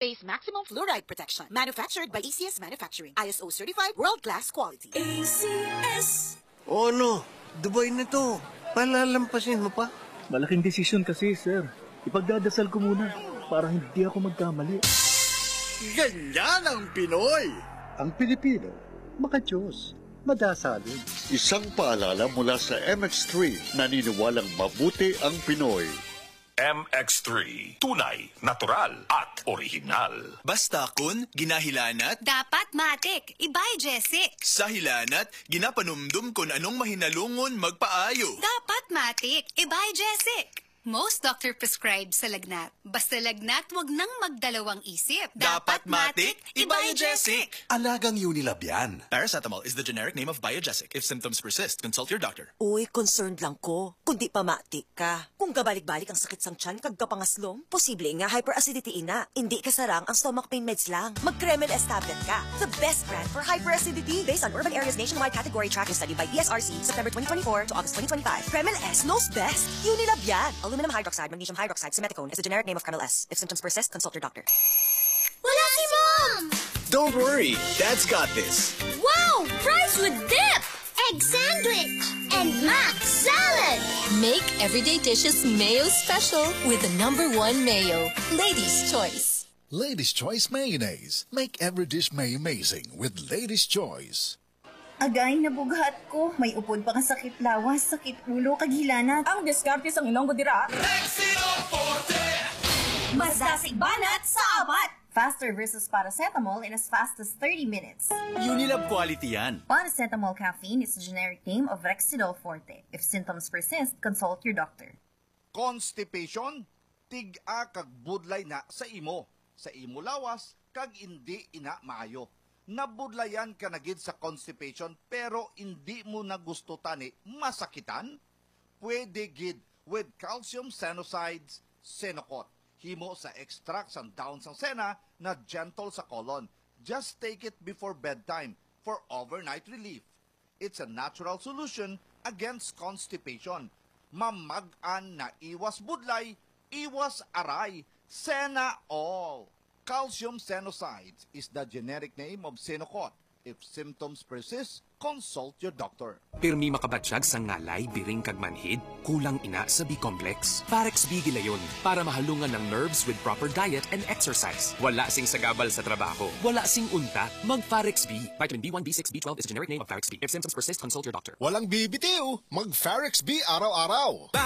Ace Maximum Fluoride Protection. Manufactured by ECS Manufacturing. ISO certified, world-class quality. ACS. O ano, Dubai na to. Palalampasin mo pa? Malaking desisyon kasi, sir. Ipagdadasal ko muna para hindi ako magkamali. Ganyan ang Pinoy! Ang Pilipino, makadiyos, madasalin. Isang paalala mula sa MX3, naniniwalang mabuti ang Pinoy. MX3, tunay, natural at original. Basta kun ginahilanat, Dapat matik. Ibay, Jessic. sa hilanat, ginapanumdum kun anong mahinalungon magpaayo. Dapat matik. Ibay, Jessic. Most doctor prescribe sa lagnat. Basta lagnat, wag nang magdalawang isip. Dapat matik, Ibay Jessic. Alagang Unilab yan. Paracetamol is the generic name of Biogesic. If symptoms persist, consult your doctor. Uy, concerned lang ko. Kundi pa matik ka. Kung gabalik-balik ang sakit sang tiyan, kagkapangaslom, posible nga hyperacidity ina. Hindi ka sarang ang stomach pain meds lang. Mag-Kremel S tablet ka. The best brand for hyperacidity. Based on Urban Areas Nationwide Category Tracking Study by ESRC, September 2024 to August 2025. Kremel S knows best. Unilab yan. Aluminum hydroxide, magnesium hydroxide, simeticone is the generic name of Kremel S. If symptoms persist, consult your doctor. Wala si Mom! Don't worry, Dad's got this. Wow! Fries with dip! Egg sandwich! And mac salad! Make everyday dishes mayo special with the #1 mayo. Ladies' Choice. Ladies' Choice Mayonnaise. Make every dish may amazing with Ladies' Choice. Agay, nabughat ko. May upod pa ka sakit lawas, sakit ulo, kaghilanat. Ang diskarte sa Ilonggo dira. Mas dasig banat sa abat! Faster versus paracetamol in as fast as 30 minutes. Unilab quality yan. Paracetamol caffeine is the generic name of Rexidol Forte. If symptoms persist, consult your doctor. Constipation, tig-a kag budlay na sa imo. Sa imo lawas, kag hindi ina maayo. Nabudlayan ka na gid sa constipation pero hindi mo na gusto tani masakitan? Pwede gid with calcium senosides, Senocot. Himo sa extract sang dahon sang sena na gentle sa colon. Just take it before bedtime for overnight relief. It's a natural solution against constipation. Mamag-an na iwas budlay, iwas aray, Sena all. Calcium senosides is the generic name of Senocot. If symptoms persist, consult your doctor. Pirmi makabatsyag sa ngalay, biring kag manhid, kulang ina sa B-complex. Parex B gilayon para mahalungan ng nerves with proper diet and exercise. Wala sing sagabal sa trabaho. Wala sing unta. Mag-Parex B. Vitamin B1, B6, B12 is the generic name of Parex B. If symptoms persist, consult your doctor. Walang bibitiw. Mag-Farex B araw-araw.